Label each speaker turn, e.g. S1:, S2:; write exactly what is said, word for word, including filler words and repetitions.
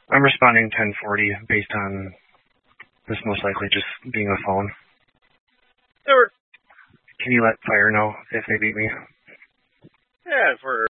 S1: I'm responding ten forty based on this most likely just being a phone.
S2: Sure.
S1: Can you let fire know if they beat me?
S2: Yeah, if we're